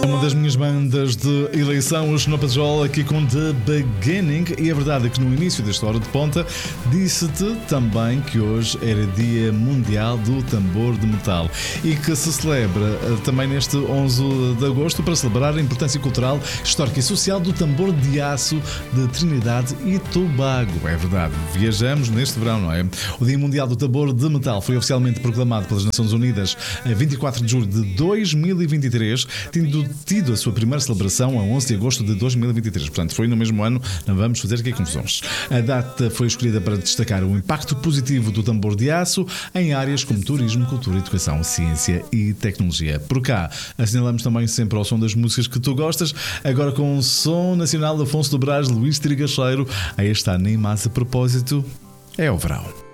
É uma das minhas bandas de eleição, os Snow Patrol, aqui com The Beginning. E a verdade é que no início desta hora de ponta disse-te também que hoje era Dia Mundial do Tambor de Metal e que se celebra também neste 11 de agosto para celebrar a importância cultural, histórica e social do tambor de aço de Trinidade e Tobago. É verdade, viajamos neste verão, não é? O Dia Mundial do Tambor de Metal foi oficialmente proclamado pelas Nações Unidas a 24 de julho de 2023, tendo tido a sua primeira celebração a 11 de agosto de 2023. Portanto, foi no mesmo ano, não vamos fazer aqui confusões. A data foi escolhida para destacar o impacto positivo do tambor de aço em áreas como turismo, cultura, educação, ciência e tecnologia. Por cá, assinalamos também sempre ao som das músicas que tu gostas, agora com o som nacional de Afonso do Brás, Luís Trigacheiro. Aí está, nem mais a propósito, é o verão.